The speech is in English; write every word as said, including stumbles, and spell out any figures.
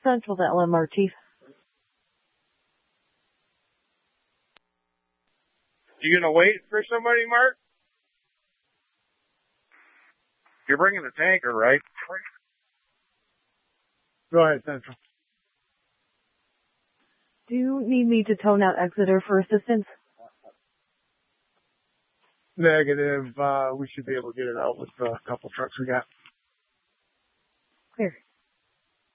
Central to L M R T. You gonna wait for somebody, Mark? You're bringing the tanker, right? Go ahead, Central. Do you need me to tone out Exeter for assistance? Negative. Uh, we should be able to get it out with uh, a couple trucks we got. Clear.